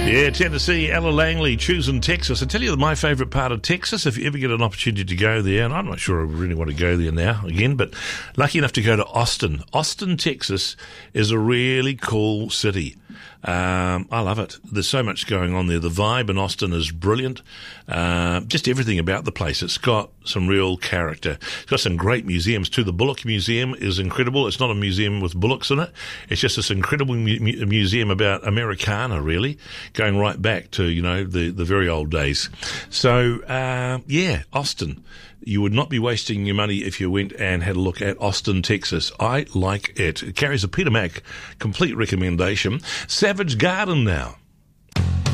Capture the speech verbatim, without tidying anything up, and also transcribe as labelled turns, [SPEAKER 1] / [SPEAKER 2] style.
[SPEAKER 1] Yeah, Tennessee, Ella Langley, choosing Texas. I tell you, my favourite part of Texas, if you ever get an opportunity to go there, and I'm not sure I really want to go there now again, but lucky enough to go to Austin. Austin, Texas is a really cool city. Um, I love it. There's so much going on there. The vibe in Austin is brilliant. Uh, just everything about the place. It's got some real character. It's got some great museums too. The Bullock Museum is incredible. It's not a museum with bullocks in it. It's just this incredible mu- mu- museum about Americana, really, going right back to, you know, the, the very old days. So, uh, yeah, Austin. You would not be wasting your money if you went and had a look at Austin, Texas. I like it. It carries a Peter Mac complete recommendation. Savage Garden now.